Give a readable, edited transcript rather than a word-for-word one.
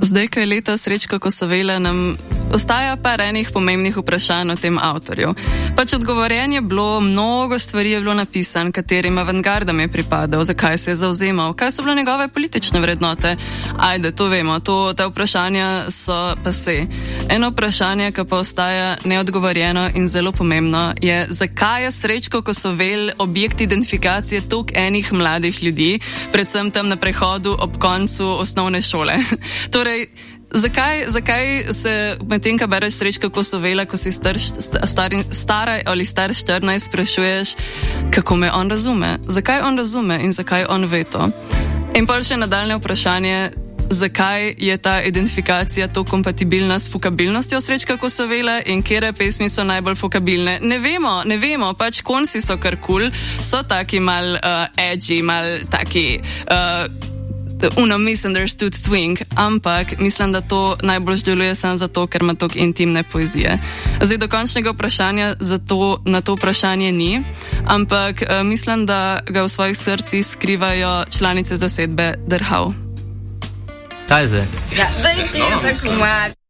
Zdaj, ko je leta Srečko Kosovela, nam ostaja par enih pomembnih vprašanj o tem avtorju. Pač odgovorjen je bilo, mnogo stvari je bilo napisan, katerim avantgardam je pripadal, zakaj se je zauzemal, kaj so bile njegove politične vrednote. Ajde, to vemo, ta vprašanja so pase. Eno vprašanje, ki pa ostaja neodgovorjeno in zelo pomembno, je, zakaj je Srečko Kosovel objekt identifikacije toliko enih mladih ljudi, predvsem tam na prehodu ob koncu osnovne šole. Torej, zakaj se medtem, ko bereš Srečka Kosovela, ko si stara ali star 14, sprašuješ, kako me on razume? Zakaj on razume in zakaj on ve to? In pa še nadaljne vprašanje, zakaj je ta identifikacija to kompatibilna s fukabilnostjo Srečka Kosovela in kere pesmi so najbolj fukabilne? Ne vemo, pač konci so kar cool, so taki mal edgy, mal taki misunderstood twink, ampak mislim, da to najbolj deluje samo zato, ker ima toliko intimne poezije. Zdaj, dokončnega vprašanja na to vprašanje ni, ampak mislim, da ga v svojih srcih skrivajo članice zasedbe Drhau. Kaj zdaj? Ja, zdaj ti je tako malo.